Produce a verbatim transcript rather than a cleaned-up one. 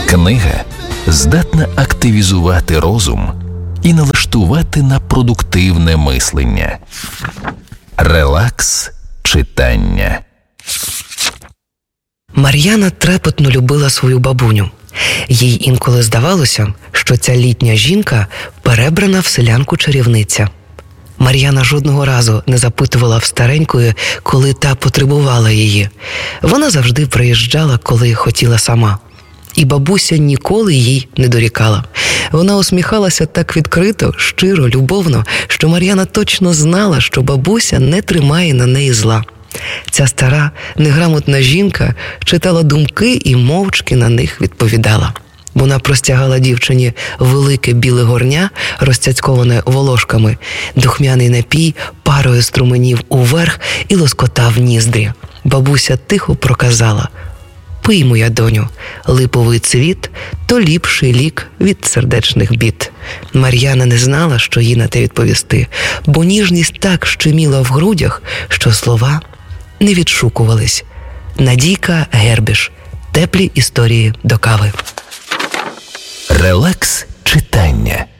Книга здатна активізувати розум і налаштувати на продуктивне мислення. Релакс читання. Мар'яна трепетно любила свою бабуню. Їй інколи здавалося, що ця літня жінка перебрана в селянку-чарівниця. Мар'яна жодного разу не запитувала в старенької, коли та потребувала її. Вона завжди приїжджала, коли хотіла сама. І бабуся ніколи їй не дорікала. Вона усміхалася так відкрито, щиро, любовно, що Мар'яна точно знала, що бабуся не тримає на неї зла. Ця стара, неграмотна жінка читала думки і мовчки на них відповідала. Вона простягала дівчині велике біле горня, розцяцьковане волошками. Духмяний напій парою струменів уверх і лоскотав ніздрі. Бабуся тихо проказала: «Пий, моя доню, липовий цвіт – то ліпший лік від сердечних бід». Мар'яна не знала, що їй на те відповісти, бо ніжність так щеміла в грудях, що слова не відшукувались. Надійка Гербіш. Теплі історії до кави. Релакс читання.